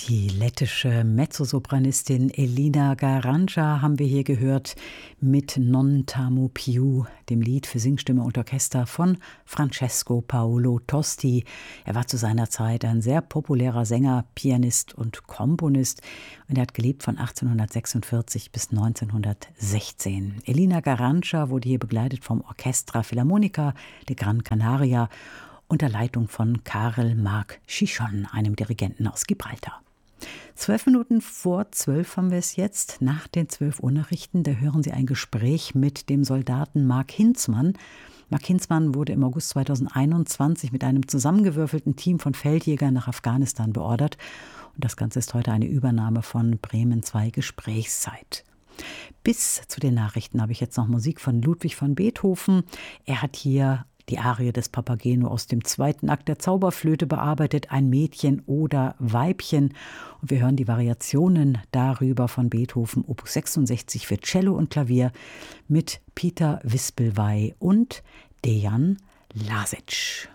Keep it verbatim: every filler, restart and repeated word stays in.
Die lettische Mezzosopranistin Elina Garanca haben wir hier gehört mit Non t'amo più, dem Lied für Singstimme und Orchester von Francesco Paolo Tosti. Er war zu seiner Zeit ein sehr populärer Sänger, Pianist und Komponist und er hat gelebt von achtzehnhundertsechsundvierzig bis neunzehnhundertsechzehn. Elina Garanca wurde hier begleitet vom Orchestra Filarmonica de Gran Canaria unter Leitung von Karel Marc Chichon, einem Dirigenten aus Gibraltar. Zwölf Minuten vor zwölf haben wir es jetzt. Nach den zwölf Uhr Nachrichten, da hören Sie ein Gespräch mit dem Soldaten Mark Hinzmann. Mark Hinzmann wurde im August zweitausendeinundzwanzig mit einem zusammengewürfelten Team von Feldjägern nach Afghanistan beordert. Und das Ganze ist heute eine Übernahme von Bremen zwei Gesprächszeit. Bis zu den Nachrichten habe ich jetzt noch Musik von Ludwig van Beethoven. Er hat hier die Arie des Papageno aus dem zweiten Akt der Zauberflöte bearbeitet, ein Mädchen oder Weibchen. Und wir hören die Variationen darüber von Beethoven, Opus sechsundsechzig für Cello und Klavier mit Peter Wispelwey und Dejan Lasic.